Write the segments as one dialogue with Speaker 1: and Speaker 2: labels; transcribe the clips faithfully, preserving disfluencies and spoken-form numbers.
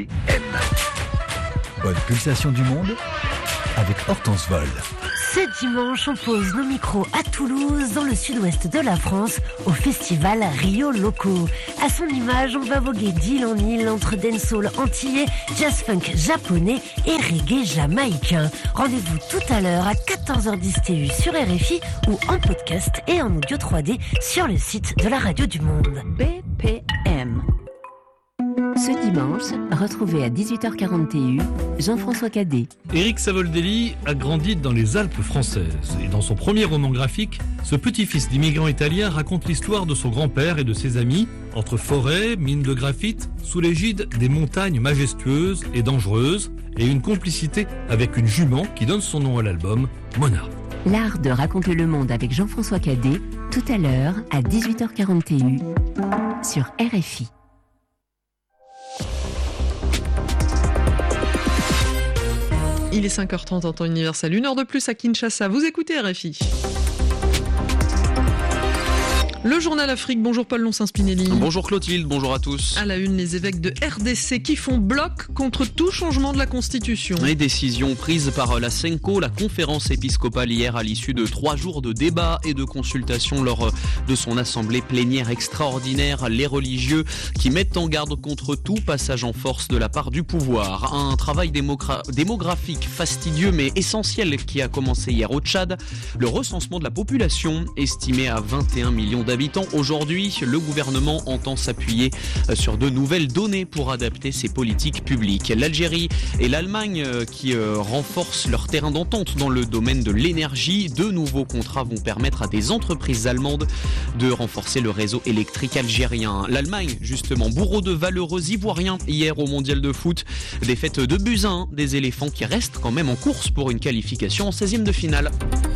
Speaker 1: Bonne pulsation du monde avec Hortense Vol.
Speaker 2: Ce dimanche, on pose nos micros à Toulouse, dans le sud-ouest de la France, au festival Rio Loco. À son image, on va voguer d'île en île entre dancehall antillais, jazz funk japonais et reggae jamaïcain. Rendez-vous tout à l'heure à quatorze heures dix T U sur R F I ou en podcast et en audio trois D sur le site de la Radio du Monde.
Speaker 3: B P M. Ce dimanche, retrouvez à dix-huit heures quarante T U Jean-François Cadet.
Speaker 4: Éric Savoldelli a grandi dans les Alpes françaises et dans son premier roman graphique, ce petit-fils d'immigrants italiens raconte l'histoire de son grand-père et de ses amis entre forêts, mines de graphite, sous l'égide des montagnes majestueuses et dangereuses et une complicité avec une jument qui donne son nom à l'album, Mona.
Speaker 3: L'art de raconter le monde avec Jean-François Cadet, tout à l'heure à dix-huit heures quarante T U sur R F I.
Speaker 5: Il est cinq heures trente en temps universel, une heure de plus à Kinshasa. Vous écoutez R F I. Le journal Afrique, bonjour Paul Lonssin-Spinelli.
Speaker 6: Bonjour Clotilde, bonjour à tous.
Speaker 5: À la une, les évêques de R D C qui font bloc contre tout changement de la Constitution.
Speaker 6: Les décisions prises par la Senko, la conférence épiscopale hier à l'issue de trois jours de débats et de consultations lors de son assemblée plénière extraordinaire. Les religieux qui mettent en garde contre tout passage en force de la part du pouvoir. Un travail démogra- démographique fastidieux mais essentiel qui a commencé hier au Tchad. Le recensement de la population estimé à vingt et un millions d'habitants. Aujourd'hui, le gouvernement entend s'appuyer sur de nouvelles données pour adapter ses politiques publiques. L'Algérie et l'Allemagne qui renforcent leur terrain d'entente dans le domaine de l'énergie. De nouveaux contrats vont permettre à des entreprises allemandes de renforcer le réseau électrique algérien. L'Allemagne, justement, bourreau de valeureux ivoiriens hier au mondial de foot. Défaite de buts à un, des éléphants qui restent quand même en course pour une qualification en seizième de finale.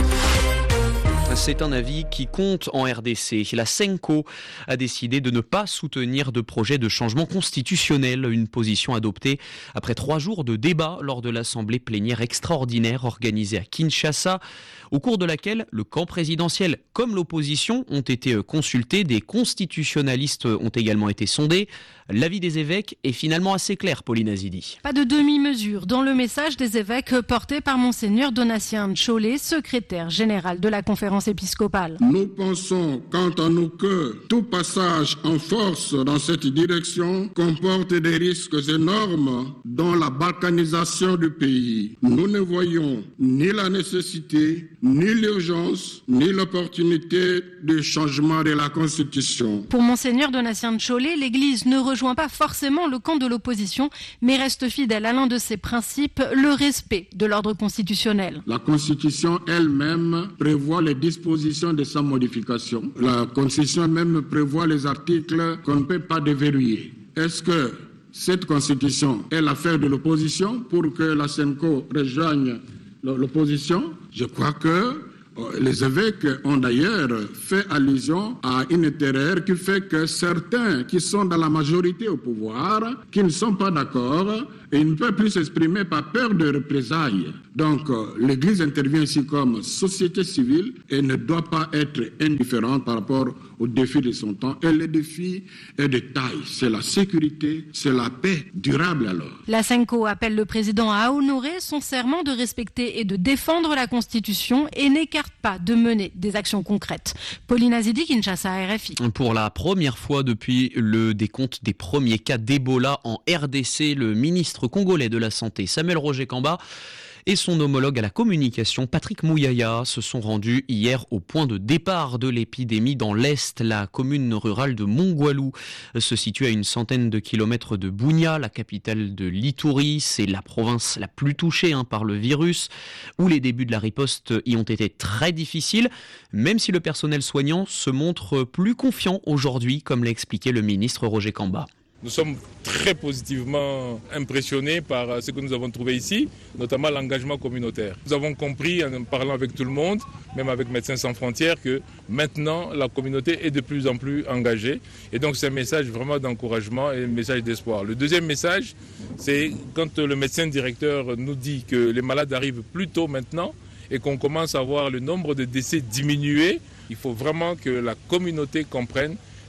Speaker 6: C'est un avis qui compte en R D C. La Senko a décidé de ne pas soutenir de projet de changement constitutionnel, une position adoptée après trois jours de débat lors de l'assemblée plénière extraordinaire organisée à Kinshasa, au cours de laquelle le camp présidentiel comme l'opposition ont été consultés, des constitutionnalistes ont également été sondés. L'avis des évêques est finalement assez clair, Pauline Azidi.
Speaker 7: Pas de demi-mesure dans le message des évêques porté par Monseigneur Donatien Tcholé, secrétaire général de la conférence épiscopale.
Speaker 8: Nous pensons, quant à nous, que tout passage en force dans cette direction comporte des risques énormes dans la balkanisation du pays. Nous ne voyons ni la nécessité, ni l'urgence, ni l'opportunité de changement de la Constitution.
Speaker 7: Pour Monseigneur Donatien Tcholé, l'Église ne rejoint pas forcément le camp de l'opposition, mais reste fidèle à l'un de ses principes, le respect de l'ordre constitutionnel.
Speaker 8: La Constitution elle-même prévoit les dispositions de sa modification. La Constitution même prévoit les articles qu'on ne peut pas déverrouiller. Est-ce que cette Constitution est l'affaire de l'opposition pour que la Senko rejoigne l'opposition? Je crois que les évêques ont d'ailleurs fait allusion à une terreur qui fait que certains qui sont dans la majorité au pouvoir, qui ne sont pas d'accord, et ils ne peuvent plus s'exprimer par peur de représailles. Donc l'Église intervient ici comme société civile et ne doit pas être indifférente par rapport aux défis de son temps. Et le défi est de taille. C'est la sécurité, c'est la paix durable alors.
Speaker 7: La Senko appelle le président à honorer son serment de respecter et de défendre la Constitution et n'écarte pas de mener des actions concrètes. Pauline Azidi, Kinshasa, R F I.
Speaker 6: Pour la première fois depuis le décompte des premiers cas d'Ebola en R D C, le ministre congolais de la Santé, Samuel Roger Kamba, et son homologue à la communication, Patrick Mouyaya, se sont rendus hier au point de départ de l'épidémie dans l'Est. La commune rurale de Mongwalou se situe à une centaine de kilomètres de Bunia, la capitale de l'Ituri. C'est la province la plus touchée hein, par le virus, où les débuts de la riposte y ont été très difficiles, même si le personnel soignant se montre plus confiant aujourd'hui, comme l'a expliqué le ministre Roger Kamba.
Speaker 9: Nous sommes très positivement impressionnés par ce que nous avons trouvé ici, notamment l'engagement communautaire. Nous avons compris en parlant avec tout le monde, même avec Médecins sans frontières, que maintenant la communauté est de plus en plus engagée. Et donc c'est un message vraiment d'encouragement et un message d'espoir. Le deuxième message, c'est quand le médecin directeur nous dit que les malades arrivent plus tôt maintenant et qu'on commence à voir le nombre de décès diminuer, il faut vraiment que la communauté comprenne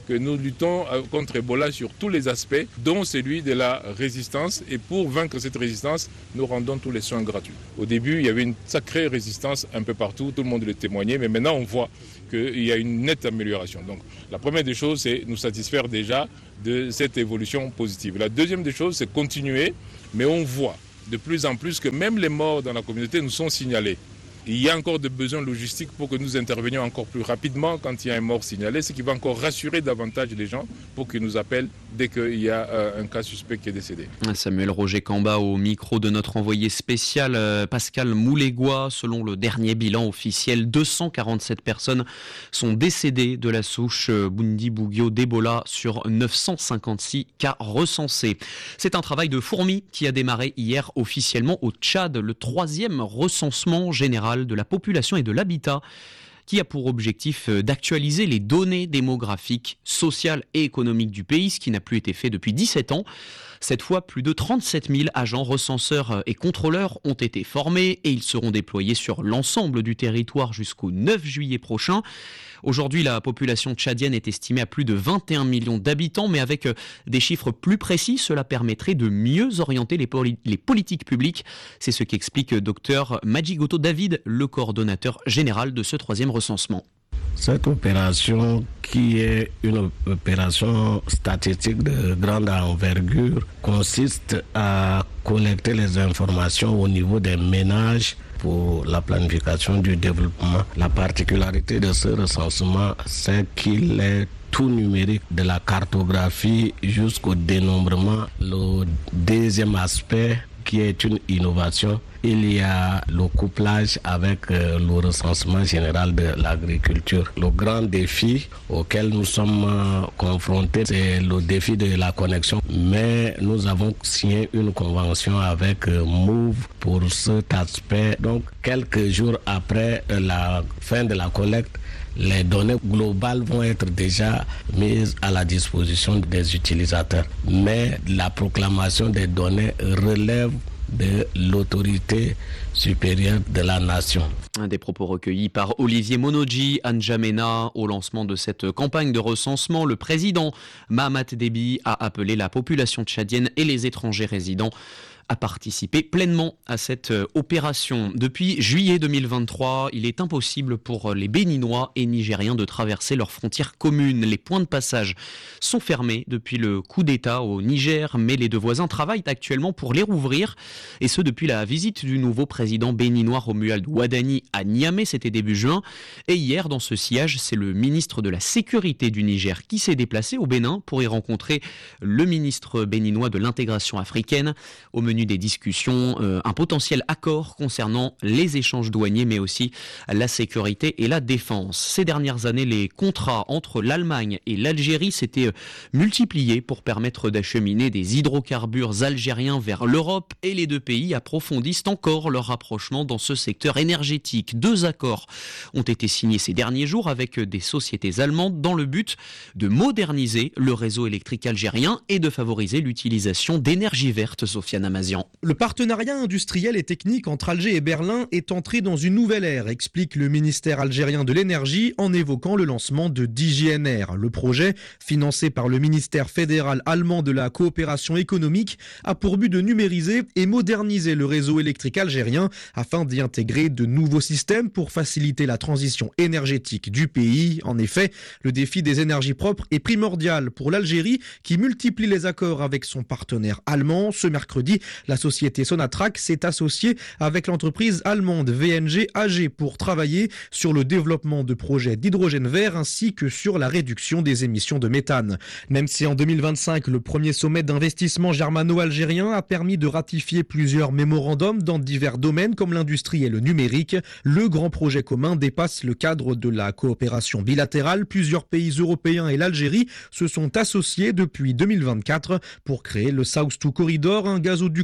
Speaker 9: que nous luttons contre Ebola sur tous les aspects, dont celui de la résistance. Et pour vaincre cette résistance, nous rendons tous les soins gratuits. Au début, il y avait une sacrée résistance un peu partout, tout le monde le témoignait, mais maintenant on voit qu'il y a une nette amélioration. Donc la première des choses, c'est nous satisfaire déjà de cette évolution positive. La deuxième des choses, c'est continuer, mais on voit de plus en plus que même les morts dans la communauté nous sont signalés. Il y a encore des besoins logistiques pour que nous intervenions encore plus rapidement quand il y a un mort signalé, ce qui va encore rassurer davantage les gens pour qu'ils nous appellent dès qu'il y a euh, un cas suspect qui est décédé.
Speaker 6: Samuel Roger Camba au micro de notre envoyé spécial euh, Pascal Moulégois. Selon le dernier bilan officiel, deux cent quarante-sept personnes sont décédées de la souche euh, Bundibugyo d'Ebola sur neuf cent cinquante-six cas recensés. C'est un travail de fourmi qui a démarré hier officiellement au Tchad, le troisième recensement général de la population et de l'habitat, qui a pour objectif d'actualiser les données démographiques, sociales et économiques du pays, ce qui n'a plus été fait depuis dix-sept ans. Cette fois, plus de trente-sept mille agents recenseurs et contrôleurs ont été formés et ils seront déployés sur l'ensemble du territoire jusqu'au neuf juillet prochain. Aujourd'hui, la population tchadienne est estimée à plus de vingt et un millions d'habitants, mais avec des chiffres plus précis, cela permettrait de mieux orienter les, poli- les politiques publiques. C'est ce qu'explique Dr Madjigoto David, le coordonnateur général de ce troisième recensement.
Speaker 10: Cette opération, qui est une opération statistique de grande envergure, consiste à collecter les informations au niveau des ménages pour la planification du développement. La particularité de ce recensement, c'est qu'il est tout numérique, de la cartographie jusqu'au dénombrement. Le deuxième aspect, qui est une innovation, il y a le couplage avec euh, le recensement général de l'agriculture. Le grand défi auquel nous sommes euh, confrontés, c'est le défi de la connexion. Mais nous avons signé une convention avec euh, Move pour cet aspect. Donc, quelques jours après euh, la fin de la collecte, les données globales vont être déjà mises à la disposition des utilisateurs. Mais la proclamation des données relève de l'autorité supérieure de la nation.
Speaker 6: Des propos recueillis par Olivier Monodji à N'Djamena. Au lancement de cette campagne de recensement, le président Mahamat Déby a appelé la population tchadienne et les étrangers résidents à participer pleinement à cette opération. Depuis juillet deux mille vingt-trois, il est impossible pour les Béninois et Nigériens de traverser leurs frontières communes. Les points de passage sont fermés depuis le coup d'État au Niger, mais les deux voisins travaillent actuellement pour les rouvrir, et ce depuis la visite du nouveau président béninois Romuald Wadani à Niamey, c'était début juin. Et hier, dans ce sillage, c'est le ministre de la Sécurité du Niger qui s'est déplacé au Bénin pour y rencontrer le ministre béninois de l'intégration africaine. Au menu des discussions, euh, un potentiel accord concernant les échanges douaniers, mais aussi la sécurité et la défense. Ces dernières années, les contrats entre l'Allemagne et l'Algérie s'étaient multipliés pour permettre d'acheminer des hydrocarbures algériens vers l'Europe, et les deux pays approfondissent encore leur rapprochement dans ce secteur énergétique. Deux accords ont été signés ces derniers jours avec des sociétés allemandes dans le but de moderniser le réseau électrique algérien et de favoriser l'utilisation d'énergie verte. Sofiane Amazian.
Speaker 11: Le partenariat industriel et technique entre Alger et Berlin est entré dans une nouvelle ère, explique le ministère algérien de l'énergie en évoquant le lancement de D J N R. Le projet, financé par le ministère fédéral allemand de la coopération économique, a pour but de numériser et moderniser le réseau électrique algérien afin d'y intégrer de nouveaux systèmes pour faciliter la transition énergétique du pays. En effet, le défi des énergies propres est primordial pour l'Algérie qui multiplie les accords avec son partenaire allemand. Ce mercredi, la société Sonatrach s'est associée avec l'entreprise allemande V N G A G pour travailler sur le développement de projets d'hydrogène vert ainsi que sur la réduction des émissions de méthane. Même si en deux mille vingt-cinq, le premier sommet d'investissement germano-algérien a permis de ratifier plusieurs mémorandums dans divers domaines comme l'industrie et le numérique, le grand projet commun dépasse le cadre de la coopération bilatérale. Plusieurs pays européens et l'Algérie se sont associés depuis deux mille vingt-quatre pour créer le South deux Corridor, un gazoduc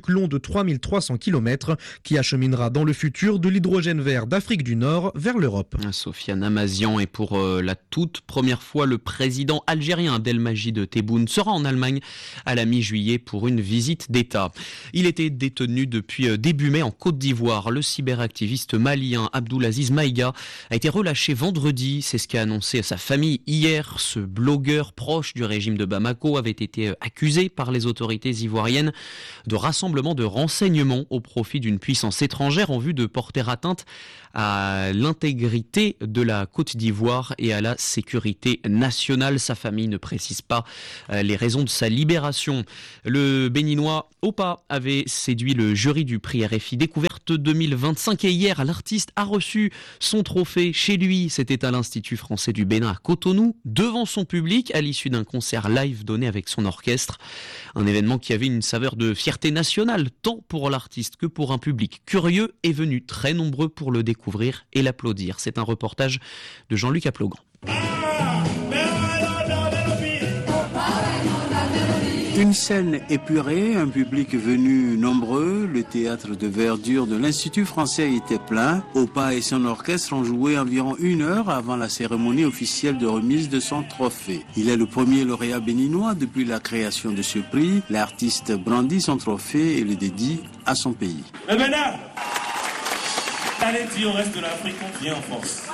Speaker 11: oléoduc long de trois mille trois cents kilomètres qui acheminera dans le futur de l'hydrogène vert d'Afrique du Nord vers l'Europe.
Speaker 6: Sofiane Amazian, et pour euh, la toute première fois, le président algérien Abdelmajid Tebboune sera en Allemagne à la mi-juillet pour une visite d'État. Il était détenu depuis euh, début mai en Côte d'Ivoire. Le cyberactiviste malien Abdoulaziz Maïga a été relâché vendredi. C'est ce qu'a annoncé sa famille hier. Ce blogueur proche du régime de Bamako avait été euh, accusé par les autorités ivoiriennes de rassemblement de renseignements au profit d'une puissance étrangère en vue de porter atteinte à l'intégrité de la Côte d'Ivoire et à la sécurité nationale. Sa famille ne précise pas les raisons de sa libération. Le Béninois Opa avait séduit le jury du prix R F I Découverte deux mille vingt-cinq et hier, l'artiste a reçu son trophée chez lui. C'était à l'Institut français du Bénin à Cotonou, devant son public, à l'issue d'un concert live donné avec son orchestre. Un événement qui avait une saveur de fierté nationale, tant pour l'artiste que pour un public curieux et venu très nombreux pour le découvrir et l'applaudir. C'est un reportage de Jean-Luc Aplogan.
Speaker 12: Une scène épurée, un public venu nombreux, le théâtre de verdure de l'Institut français était plein. Opa et son orchestre ont joué environ une heure avant la cérémonie officielle de remise de son trophée. Il est le premier lauréat béninois depuis la création de ce prix. L'artiste brandit son trophée et le dédie à son pays.
Speaker 13: Le Bénin, allez dire au reste de l'Afrique qu'on vient en force.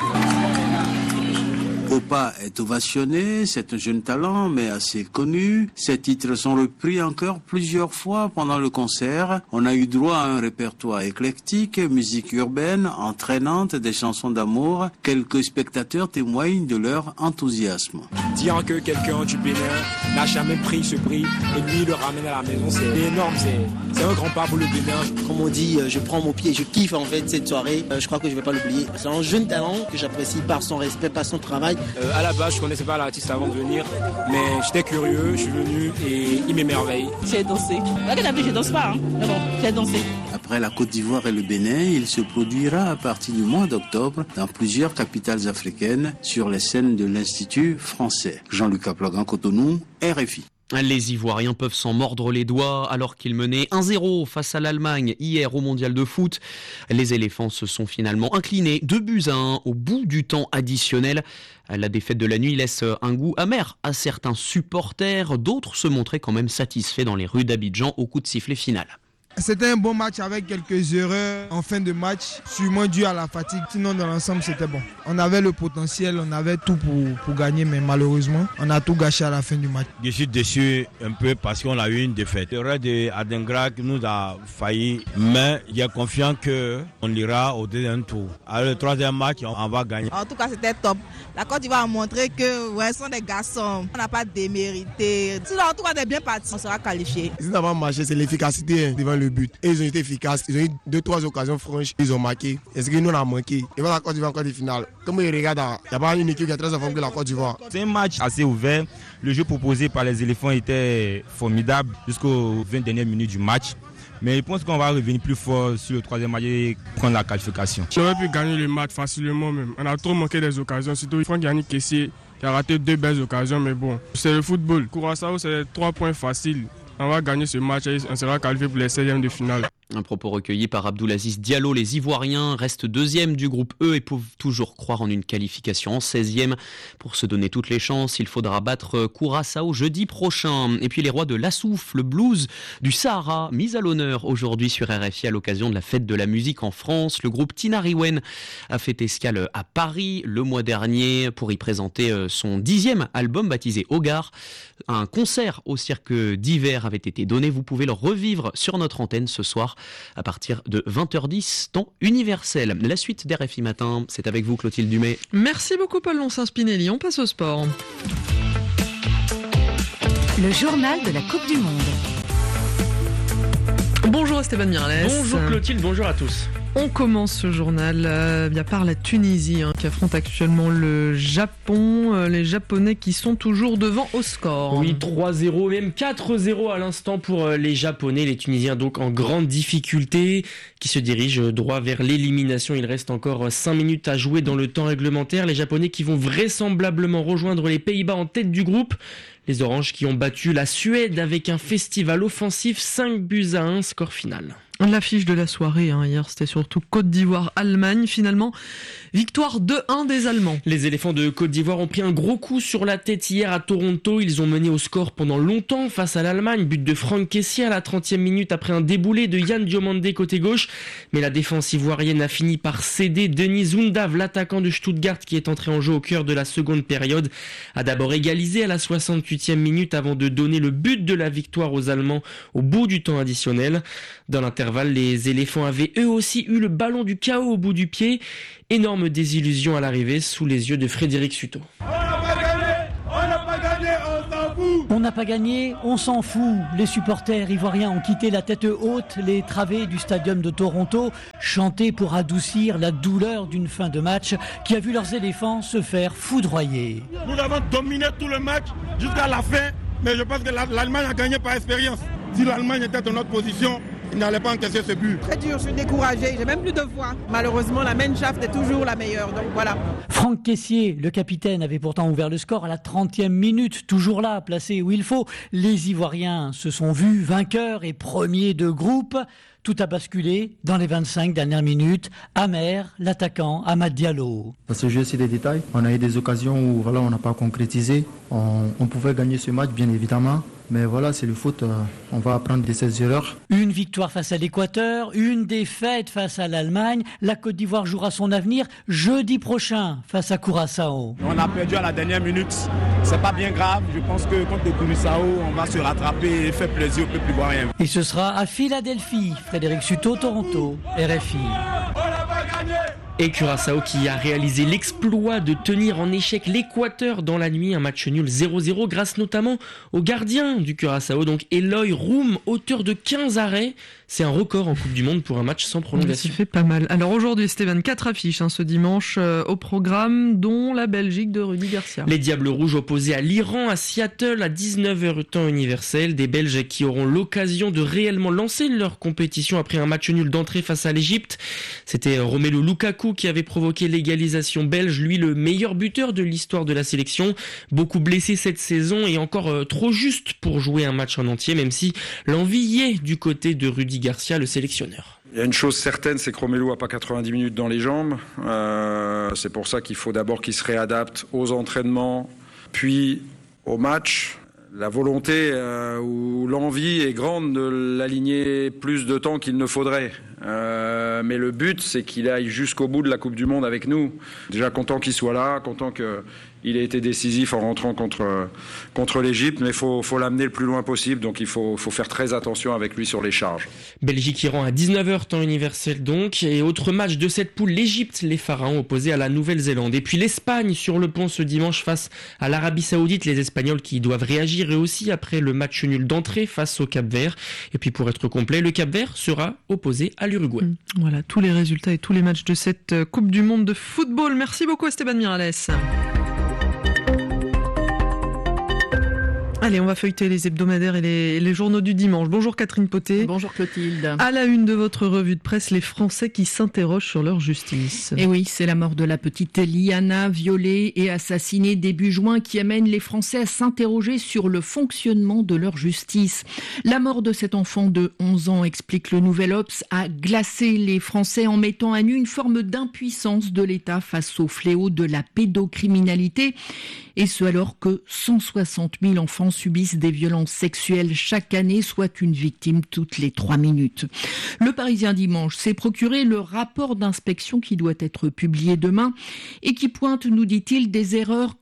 Speaker 12: Opa est ovationné, c'est un jeune talent mais assez connu. Ses titres sont repris en chœur plusieurs fois pendant le concert. On a eu droit à un répertoire éclectique, musique urbaine, entraînante, des chansons d'amour. Quelques spectateurs témoignent de leur enthousiasme.
Speaker 14: Dire que quelqu'un du Bénin n'a jamais pris ce prix et lui le ramène à la maison, c'est énorme, c'est, c'est un grand pas pour le Bénin.
Speaker 15: Comme on dit, je prends mon pied, je kiffe en fait cette soirée. Je crois que je vais pas l'oublier. C'est un jeune talent que j'apprécie par son respect, par son travail.
Speaker 14: Euh, à la base, je connaissais pas l'artiste avant de venir, mais j'étais curieux, je suis venu et il m'émerveille.
Speaker 16: J'ai dansé. D'habitude, je danse pas, hein. Mais bon, j'ai dansé.
Speaker 12: Après la Côte d'Ivoire et le Bénin, il se produira à partir du mois d'octobre dans plusieurs capitales africaines sur les scènes de l'Institut français. Jean-Luc Aplogan, Cotonou, R F I.
Speaker 6: Les Ivoiriens peuvent s'en mordre les doigts alors qu'ils menaient un zéro face à l'Allemagne hier au mondial de foot. Les éléphants se sont finalement inclinés deux buts à un au bout du temps additionnel. La défaite de la nuit laisse un goût amer à certains supporters. D'autres se montraient quand même satisfaits dans les rues d'Abidjan au coup de sifflet final.
Speaker 17: C'était un bon match avec quelques erreurs en fin de match, sûrement dû à la fatigue. Sinon, dans l'ensemble, c'était bon. On avait le potentiel, on avait tout pour, pour gagner, mais malheureusement, on a tout gâché à la fin du match.
Speaker 18: Je suis déçu un peu parce qu'on a eu une défaite. L'erreur de Adingra nous a failli, mais il est confiant qu'on ira au deuxième tour. Alors, le troisième match, on va gagner.
Speaker 19: En tout cas, c'était top. La Côte d'Ivoire a montré que ouais, ce sont des garçons. On n'a pas démérité. Sinon, en tout cas, on est bien parti. On sera qualifié.
Speaker 17: Ce qui n'a pas marché, c'est l'efficacité devant le but. Et ils ont été efficaces. Ils ont eu deux, trois occasions franches. Ils ont marqué. Et ce que nous, on a manqué. Et voilà, la Côte d'Ivoire encore des finales. Comme ils regardent, il n'y a pas une équipe qui est très en forme que la Côte d'Ivoire.
Speaker 18: C'est un match assez ouvert. Le jeu proposé par les éléphants était formidable jusqu'aux vingt dernières minutes du match. Mais je pense qu'on va revenir plus fort sur le troisième match et prendre la qualification.
Speaker 20: J'aurais pu gagner le match facilement même. On a trop manqué des occasions. Surtout Franck Yannick Kessié qui a raté deux belles occasions. Mais bon, c'est le football. Curaçao, c'est trois points faciles. On va gagner ce match et on sera qualifié pour les seizièmes de finale.
Speaker 6: Un propos recueilli par Abdoulaziz Diallo. Les Ivoiriens restent deuxième du groupe E et peuvent toujours croire en une qualification en seizième. Pour se donner toutes les chances, il faudra battre Curaçao jeudi prochain. Et puis les rois de l'Assouf, le blues du Sahara, mis à l'honneur aujourd'hui sur R F I à l'occasion de la fête de la musique en France. Le groupe Tinariwen a fait escale à Paris le mois dernier pour y présenter son dixième album baptisé Hogar. Un concert au cirque d'hiver avait été donné. Vous pouvez le revivre sur notre antenne ce soir à partir de vingt heures dix, temps universel. La suite d'R F I Matin, c'est avec vous Clotilde Dumay.
Speaker 5: Merci beaucoup Paul Loncin-Spinelli, on passe au sport.
Speaker 3: Le journal de la Coupe du Monde.
Speaker 5: Bonjour Esteban Miralles.
Speaker 21: Bonjour Clotilde, bonjour à tous.
Speaker 5: On commence ce journal euh, bien par la Tunisie hein, qui affronte actuellement le Japon. Euh, les Japonais qui sont toujours devant au score.
Speaker 21: Oui, trois zéro, même quatre zéro à l'instant pour euh, les Japonais. Les Tunisiens donc en grande difficulté, qui se dirigent droit vers l'élimination. Il reste encore cinq minutes à jouer dans le temps réglementaire. Les Japonais qui vont vraisemblablement rejoindre les Pays-Bas en tête du groupe. Les Oranges qui ont battu la Suède avec un festival offensif, cinq buts à un, score final.
Speaker 5: L'affiche de la soirée, hein, hier, c'était surtout Côte d'Ivoire-Allemagne. Finalement, victoire deux un des Allemands.
Speaker 21: Les éléphants de Côte d'Ivoire ont pris un gros coup sur la tête hier à Toronto. Ils ont mené au score pendant longtemps face à l'Allemagne. But de Franck Kessié à la trentième minute après un déboulé de Yann Diomandé côté gauche. Mais la défense ivoirienne a fini par céder. Denis Zundav, l'attaquant de Stuttgart qui est entré en jeu au cœur de la seconde période, a d'abord égalisé à la soixante-huitième minute avant de donner le but de la victoire aux Allemands au bout du temps additionnel. Dans l'intervalle, les éléphants avaient eux aussi eu le ballon du chaos au bout du pied. Énorme désillusion à l'arrivée sous les yeux de Frédéric Suto.
Speaker 22: On n'a pas gagné, on s'en fout. Les supporters ivoiriens ont quitté la tête haute les travées du stadium de Toronto, chanté pour adoucir la douleur d'une fin de match qui a vu leurs éléphants se faire foudroyer.
Speaker 23: Nous avons dominé tout le match jusqu'à la fin, mais je pense que l'Allemagne a gagné par expérience. Si l'Allemagne était dans notre position, il n'allait pas encaisser ce but.
Speaker 24: Très dur, je suis découragé, j'ai même plus de voix. Malheureusement, la Mannschaft est toujours la meilleure, donc voilà.
Speaker 22: Franck Kessié, le capitaine, avait pourtant ouvert le score à la trentième minute, toujours là, placé où il faut. Les Ivoiriens se sont vus vainqueurs et premiers de groupe. Tout a basculé dans les vingt-cinq dernières minutes. Amer, l'attaquant Amad Diallo.
Speaker 25: Dans ce jeu, c'est des détails. On a eu des occasions où voilà, on n'a pas concrétisé. On, on pouvait gagner ce match, bien évidemment. Mais voilà, c'est le foot, euh, on va apprendre de ses erreurs.
Speaker 22: Une victoire face à l'Équateur, une défaite face à l'Allemagne. La Côte d'Ivoire jouera son avenir jeudi prochain face à Curaçao.
Speaker 23: On a perdu à la dernière minute, c'est pas bien grave. Je pense que contre le Curaçao, on va se rattraper et faire plaisir au peuple ivoirien.
Speaker 22: Et ce sera à Philadelphie. Frédéric Suto, Toronto, R F I.
Speaker 21: Et Curaçao qui a réalisé l'exploit de tenir en échec l'Équateur dans la nuit, un match nul zéro zéro grâce notamment au gardien du Curaçao, donc Eloy Roum, auteur de quinze arrêts. C'est un record en Coupe du Monde pour un match sans prolongation.
Speaker 5: Ça fait pas mal. Alors aujourd'hui, Stéphane, quatre affiches hein, ce dimanche euh, au programme, dont la Belgique de Rudy Garcia.
Speaker 21: Les Diables Rouges opposés à l'Iran, à Seattle, à dix-neuf heures temps universel. Des Belges qui auront l'occasion de réellement lancer leur compétition après un match nul d'entrée face à l'Égypte. C'était Romelu Lukaku qui avait provoqué l'égalisation belge, lui le meilleur buteur de l'histoire de la sélection. Beaucoup blessé cette saison et encore euh, trop juste pour jouer un match en entier, même si l'envie y est du côté de Rudy Garcia, le sélectionneur.
Speaker 26: Il y a une chose certaine, c'est que Romelu n'a pas quatre-vingt-dix minutes dans les jambes. Euh, c'est pour ça qu'il faut d'abord qu'il se réadapte aux entraînements, puis au match. La volonté euh, ou l'envie est grande de l'aligner plus de temps qu'il ne faudrait. Euh, mais le but, c'est qu'il aille jusqu'au bout de la Coupe du Monde avec nous. Déjà content qu'il soit là, content qu'il ait été décisif en rentrant contre, contre l'Égypte, mais il faut, faut l'amener le plus loin possible, donc il faut, faut faire très attention avec lui sur les charges.
Speaker 21: Belgique-Iran à dix-neuf heures temps universel donc, et autre match de cette poule, l'Égypte, les Pharaons opposés à la Nouvelle-Zélande. Et puis l'Espagne sur le pont ce dimanche face à l'Arabie Saoudite, les Espagnols qui doivent réagir eux aussi après le match nul d'entrée face au Cap-Vert. Et puis pour être complet, le Cap-Vert sera opposé à l'Uruguay.
Speaker 5: Voilà, tous les résultats et tous les matchs de cette Coupe du Monde de football. Merci beaucoup Esteban Miralles. Allez, on va feuilleter les hebdomadaires et les, les journaux du dimanche. Bonjour Catherine Poté.
Speaker 27: Bonjour Clotilde.
Speaker 5: À la une de votre revue de presse, les Français qui s'interrogent sur leur justice.
Speaker 27: Et oui, c'est la mort de la petite Liana, violée et assassinée début juin, qui amène les Français à s'interroger sur le fonctionnement de leur justice. La mort de cet enfant de onze ans, explique le Nouvel Obs, a glacé les Français en mettant à nu une forme d'impuissance de l'État face au fléau de la pédocriminalité. Et ce alors que cent soixante mille enfants subissent des violences sexuelles chaque année, soit une victime toutes les trois minutes. Le Parisien dimanche s'est procuré le rapport d'inspection qui doit être publié demain et qui pointe, nous dit-il, des erreurs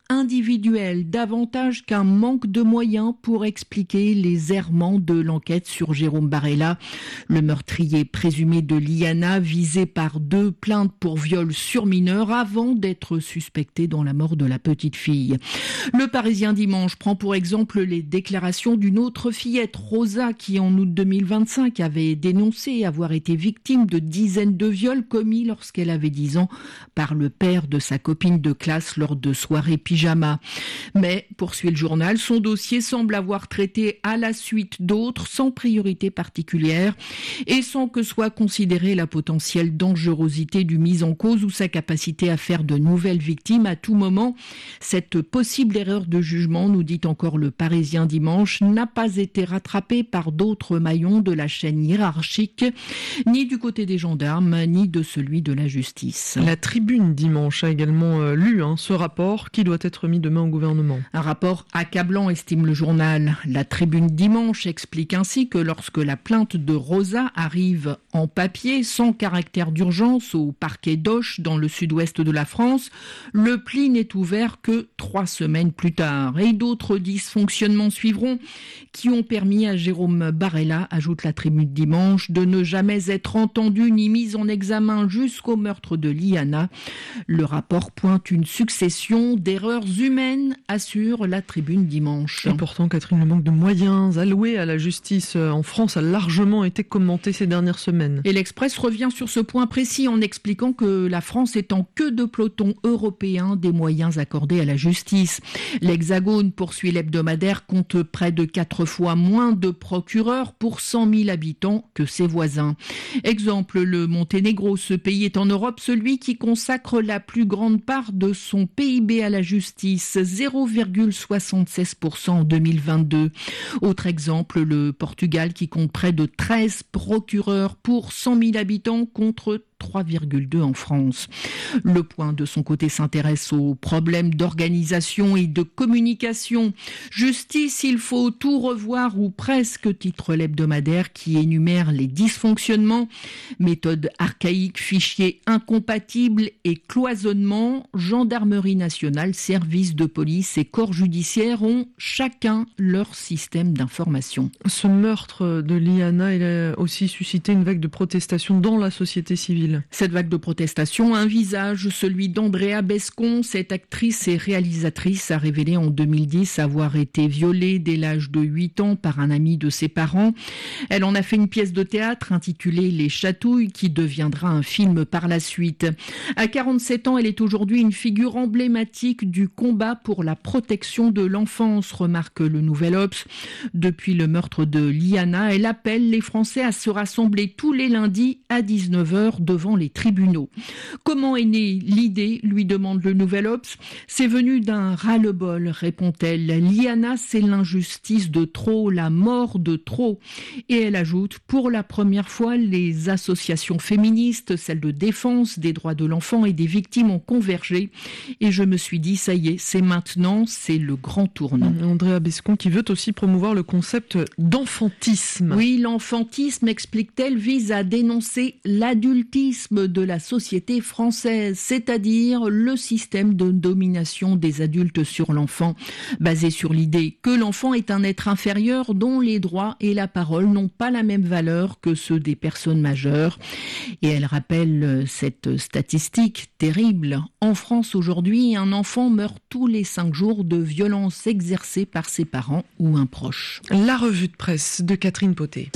Speaker 27: individuelle davantage qu'un manque de moyens pour expliquer les errements de l'enquête sur Jérôme Barella, le meurtrier présumé de Liana, visé par deux plaintes pour viol sur mineur avant d'être suspecté dans la mort de la petite fille. Le Parisien dimanche prend pour exemple les déclarations d'une autre fillette, Rosa, qui en août deux mille vingt-cinq avait dénoncé avoir été victime de dizaines de viols commis lorsqu'elle avait dix ans par le père de sa copine de classe lors de soirées pyjama. Mais, poursuit le journal, son dossier semble avoir traité à la suite d'autres sans priorité particulière et sans que soit considérée la potentielle dangerosité du mis en cause ou sa capacité à faire de nouvelles victimes à tout moment. Cette possible erreur de jugement, nous dit encore le Parisien dimanche, n'a pas été rattrapée par d'autres maillons de la chaîne hiérarchique, ni du côté des gendarmes, ni de celui de la justice.
Speaker 5: La Tribune dimanche a également euh, lu hein, ce rapport qui doit être mis demain au gouvernement.
Speaker 27: Un rapport accablant, estime le journal. La Tribune dimanche explique ainsi que lorsque la plainte de Rosa arrive en papier, sans caractère d'urgence, au parquet d'Auch dans le sud-ouest de la France, le pli n'est ouvert que trois semaines plus tard. Et d'autres dysfonctionnements suivront qui ont permis à Jérôme Barella, ajoute la Tribune dimanche, de ne jamais être entendu ni mis en examen jusqu'au meurtre de Liana. Le rapport pointe une succession d'erreurs humaines, assure la Tribune dimanche.
Speaker 5: Et pourtant, Catherine, le manque de moyens alloués à la justice en France a largement été commenté ces dernières semaines.
Speaker 27: Et l'Express revient sur ce point précis en expliquant que la France est en queue de peloton européen des moyens accordés à la justice. L'Hexagone, poursuit l'hebdomadaire, compte près de quatre fois moins de procureurs pour cent mille habitants que ses voisins. Exemple, le Monténégro, ce pays est en Europe celui qui consacre la plus grande part de son P I B à la justice, zéro virgule soixante-seize pour cent en deux mille vingt-deux. Autre exemple, le Portugal qui compte près de treize procureurs pour cent mille habitants contre trois virgule deux en France. Le Point, de son côté, s'intéresse aux problèmes d'organisation et de communication. Justice, il faut tout revoir ou presque, titre l'hebdomadaire qui énumère les dysfonctionnements, méthodes archaïques, fichiers incompatibles et cloisonnement. Gendarmerie nationale, services de police et corps judiciaire ont chacun leur système d'information.
Speaker 5: Ce meurtre de Liana, il a aussi suscité une vague de protestation dans la société civile.
Speaker 27: Cette vague de protestation a un visage, celui d'Andrea Bescon. Cette actrice et réalisatrice a révélé en deux mille dix avoir été violée dès l'âge de huit ans par un ami de ses parents. Elle en a fait une pièce de théâtre intitulée Les Chatouilles, qui deviendra un film par la suite. À quarante-sept ans, elle est aujourd'hui une figure emblématique du combat pour la protection de l'enfance, remarque le Nouvel Obs. Depuis le meurtre de Liana, elle appelle les Français à se rassembler tous les lundis à dix-neuf heures devant les tribunaux. Comment est née l'idée, lui demande le Nouvel Obs. C'est venu d'un ras-le-bol, répond-elle. Liana, c'est l'injustice de trop, la mort de trop. Et elle ajoute, pour la première fois, les associations féministes, celles de défense des droits de l'enfant et des victimes ont convergé. Et je me suis dit, ça y est, c'est maintenant, c'est le grand tournant.
Speaker 5: Andrea Bescon qui veut aussi promouvoir le concept d'enfantisme.
Speaker 27: Oui, l'enfantisme, explique-t-elle, vise à dénoncer l'adultisme de la société française, c'est-à-dire le système de domination des adultes sur l'enfant, basé sur l'idée que l'enfant est un être inférieur dont les droits et la parole n'ont pas la même valeur que ceux des personnes majeures. Et elle rappelle cette statistique terrible. En France aujourd'hui, un enfant meurt tous les cinq jours de violences exercées par ses parents ou un proche.
Speaker 5: La revue de presse de Catherine Potet.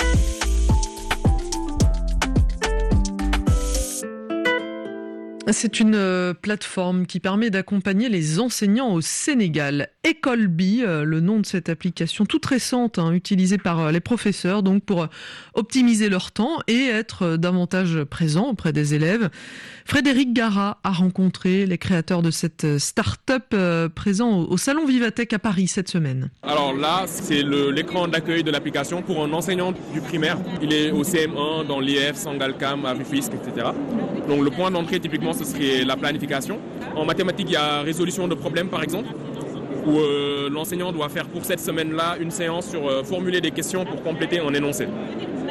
Speaker 5: C'est une euh, plateforme qui permet d'accompagner les enseignants au Sénégal. Ecolbi, euh, le nom de cette application toute récente, hein, utilisée par euh, les professeurs donc pour euh, optimiser leur temps et être euh, davantage présents auprès des élèves. Frédéric Gara a rencontré les créateurs de cette start-up euh, présent au, au Salon Vivatech à Paris cette semaine.
Speaker 1: Alors là, c'est le, l'écran d'accueil de l'application pour un enseignant du primaire. Il est au C M un, dans l'I F, Sangalkam, à Rufisque, et cetera. Donc le point d'entrée, typiquement, ce serait la planification. En mathématiques, il y a résolution de problèmes, par exemple, où euh, l'enseignant doit faire pour cette semaine-là une séance sur euh, formuler des questions pour compléter un énoncé.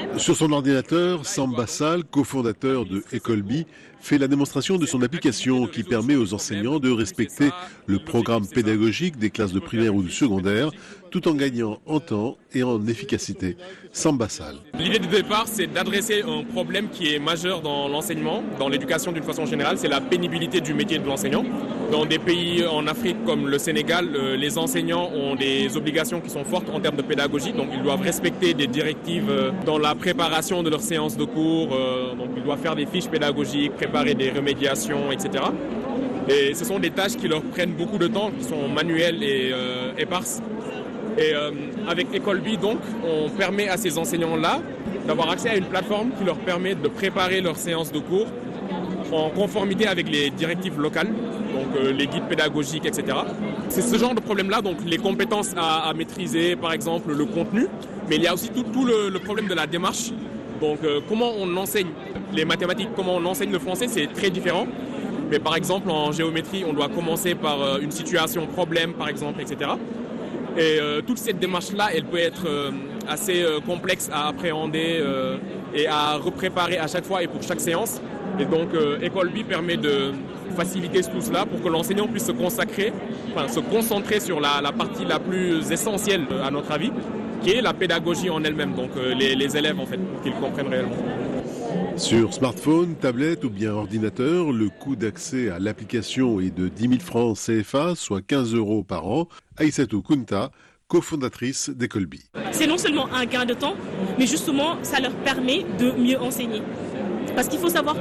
Speaker 2: Sur son ordinateur, Samba Sall, cofondateur de Ecolbi, fait la démonstration de son application qui permet aux enseignants de respecter le programme pédagogique des classes de primaire ou de secondaire tout en gagnant en temps et en efficacité. Samba Sall.
Speaker 1: L'idée de départ, c'est d'adresser un problème qui est majeur dans l'enseignement, dans l'éducation d'une façon générale, c'est la pénibilité du métier de l'enseignant. Dans des pays en Afrique comme le Sénégal, les enseignants ont des obligations qui sont fortes en termes de pédagogie, donc ils doivent respecter des directives dans la préparation de leurs séances de cours, donc ils doivent faire des fiches pédagogiques, préparer des remédiations, et cetera. Et ce sont des tâches qui leur prennent beaucoup de temps, qui sont manuelles et euh, éparses. Et euh, avec Ecolbi, donc, on permet à ces enseignants-là d'avoir accès à une plateforme qui leur permet de préparer leurs séances de cours en conformité avec les directives locales, donc euh, les guides pédagogiques, et cetera. C'est ce genre de problème-là, donc les compétences à, à maîtriser, par exemple le contenu, mais il y a aussi tout, tout le, le problème de la démarche. Donc euh, comment on enseigne les mathématiques, comment on enseigne le français, c'est très différent. Mais par exemple en géométrie, on doit commencer par euh, une situation problème, par exemple, et cetera. Et euh, toute cette démarche-là, elle peut être euh, assez euh, complexe à appréhender euh, et à repréparer à chaque fois et pour chaque séance. Et donc, euh, Ecolbi permet de faciliter tout cela pour que l'enseignant puisse se consacrer, enfin se concentrer sur la, la partie la plus essentielle, à notre avis, qui est la pédagogie en elle-même, donc euh, les, les élèves en fait, pour qu'ils comprennent réellement.
Speaker 2: Sur smartphone, tablette ou bien ordinateur, le coût d'accès à l'application est de dix mille francs C F A, soit quinze euros par an. Aïssatou Kounta, cofondatrice d'Ecolbi.
Speaker 4: C'est non seulement un gain de temps, mais justement, ça leur permet de mieux enseigner. Parce qu'il faut savoir